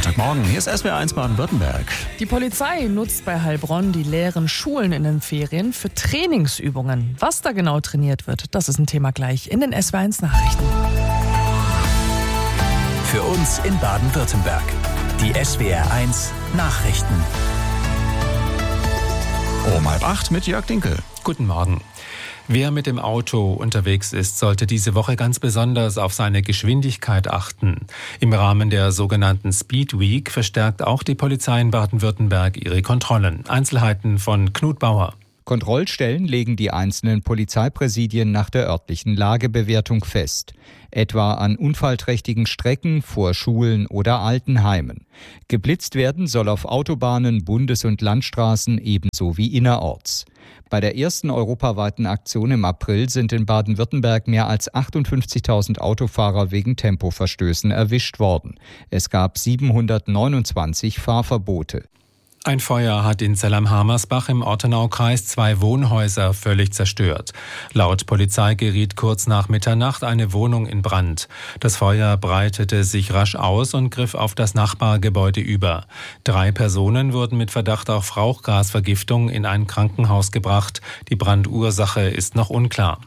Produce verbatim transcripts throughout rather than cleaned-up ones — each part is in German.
Montagmorgen, hier ist S W R eins Baden-Württemberg. Die Polizei nutzt bei Heilbronn die leeren Schulen in den Ferien für Trainingsübungen. Was da genau trainiert wird, das ist ein Thema gleich in den S W R eins Nachrichten. Für uns in Baden-Württemberg, die S W R eins Nachrichten. Um halb acht mit Jörg Dinkel. Guten Morgen. Wer mit dem Auto unterwegs ist, sollte diese Woche ganz besonders auf seine Geschwindigkeit achten. Im Rahmen der sogenannten Speed Week verstärkt auch die Polizei in Baden-Württemberg ihre Kontrollen. Einzelheiten von Knut Bauer. Kontrollstellen legen die einzelnen Polizeipräsidien nach der örtlichen Lagebewertung fest, etwa an unfallträchtigen Strecken vor Schulen oder Altenheimen. Geblitzt werden soll auf Autobahnen, Bundes- und Landstraßen ebenso wie innerorts. Bei der ersten europaweiten Aktion im April sind in Baden-Württemberg mehr als achtundfünfzigtausend Autofahrer wegen Tempoverstößen erwischt worden. Es gab siebenhundertneunundzwanzig Fahrverbote. Ein Feuer hat in Zellheim-Hamersbach im Ortenaukreis zwei Wohnhäuser völlig zerstört. Laut Polizei geriet kurz nach Mitternacht eine Wohnung in Brand. Das Feuer breitete sich rasch aus und griff auf das Nachbargebäude über. Drei Personen wurden mit Verdacht auf Rauchgasvergiftung in ein Krankenhaus gebracht. Die Brandursache ist noch unklar.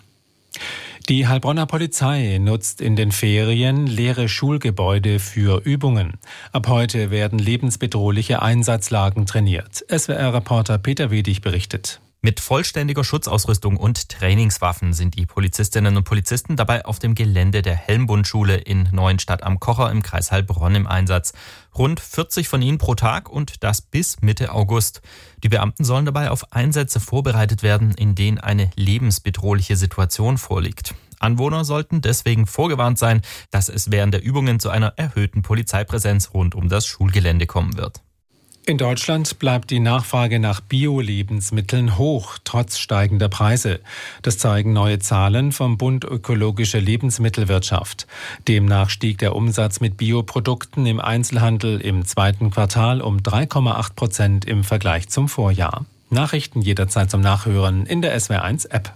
Die Heilbronner Polizei nutzt in den Ferien leere Schulgebäude für Übungen. Ab heute werden lebensbedrohliche Einsatzlagen trainiert. S W R-Reporter Peter Wedig berichtet. Mit vollständiger Schutzausrüstung und Trainingswaffen sind die Polizistinnen und Polizisten dabei auf dem Gelände der Helmbundschule in Neuenstadt am Kocher im Kreis Heilbronn im Einsatz. Rund vierzig von ihnen pro Tag und das bis Mitte August. Die Beamten sollen dabei auf Einsätze vorbereitet werden, in denen eine lebensbedrohliche Situation vorliegt. Anwohner sollten deswegen vorgewarnt sein, dass es während der Übungen zu einer erhöhten Polizeipräsenz rund um das Schulgelände kommen wird. In Deutschland bleibt die Nachfrage nach Bio-Lebensmitteln hoch, trotz steigender Preise. Das zeigen neue Zahlen vom Bund Ökologische Lebensmittelwirtschaft. Demnach stieg der Umsatz mit Bioprodukten im Einzelhandel im zweiten Quartal um drei Komma acht Prozent im Vergleich zum Vorjahr. Nachrichten jederzeit zum Nachhören in der S W R eins App.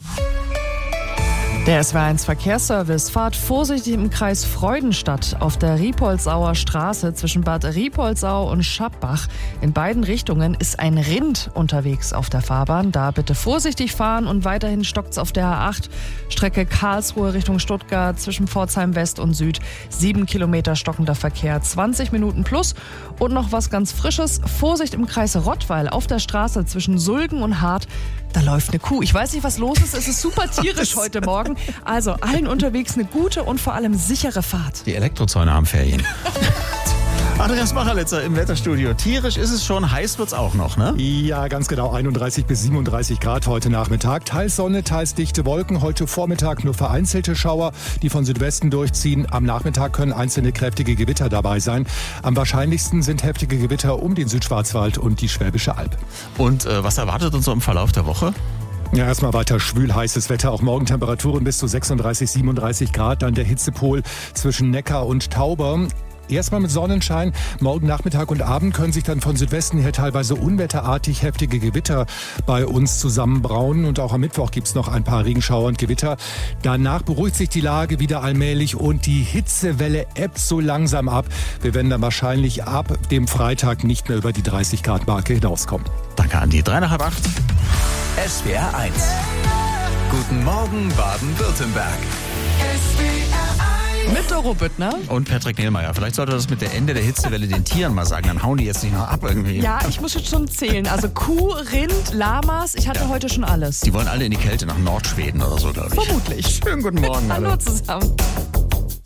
Der S W R eins Verkehrsservice fahrt vorsichtig im Kreis Freudenstadt auf der Riepoldsauer Straße zwischen Bad Riepoldsau und Schappbach. In beiden Richtungen ist ein Rind unterwegs auf der Fahrbahn. Da bitte vorsichtig fahren und weiterhin stockt's auf der A acht. Strecke Karlsruhe Richtung Stuttgart zwischen Pforzheim West und Süd. Sieben Kilometer stockender Verkehr, zwanzig Minuten plus. Und noch was ganz Frisches. Vorsicht im Kreis Rottweil auf der Straße zwischen Sulgen und Hart. Da läuft eine Kuh. Ich weiß nicht, was los ist. Es ist super tierisch heute Morgen. Also allen unterwegs eine gute und vor allem sichere Fahrt. Die Elektrozäune haben Ferien. Andreas Machalitzer im Wetterstudio. Tierisch ist es schon, heiß wird's auch noch, ne? Ja, ganz genau. einunddreißig bis siebenunddreißig Grad heute Nachmittag. Teils Sonne, teils dichte Wolken. Heute Vormittag nur vereinzelte Schauer, die von Südwesten durchziehen. Am Nachmittag können einzelne kräftige Gewitter dabei sein. Am wahrscheinlichsten sind heftige Gewitter um den Südschwarzwald und die Schwäbische Alb. Und äh, was erwartet uns so im Verlauf der Woche? Ja, erstmal weiter schwül heißes Wetter. Auch morgen Temperaturen bis zu sechsunddreißig, siebenunddreißig Grad. Dann der Hitzepol zwischen Neckar und Tauber. Erstmal mit Sonnenschein. Morgen Nachmittag und Abend können sich dann von Südwesten her teilweise unwetterartig heftige Gewitter bei uns zusammenbrauen. Und auch am Mittwoch gibt's noch ein paar Regenschauer und Gewitter. Danach beruhigt sich die Lage wieder allmählich und die Hitzewelle ebbt so langsam ab. Wir werden dann wahrscheinlich ab dem Freitag nicht mehr über die dreißig Grad Marke hinauskommen. Danke, Andi. Drei nach halb acht. S W R eins. Guten Morgen, Baden-Württemberg. Mit Doro Büttner. Und Patrick Nehlmeier. Vielleicht sollte das mit der Ende der Hitzewelle den Tieren mal sagen. Dann hauen die jetzt nicht noch ab irgendwie. Ja, ich muss jetzt schon zählen. Also Kuh, Rind, Lamas. Ich hatte ja heute schon alles. Die wollen alle in die Kälte nach Nordschweden oder so, glaube ich. Vermutlich. Schönen guten Morgen. Hallo zusammen.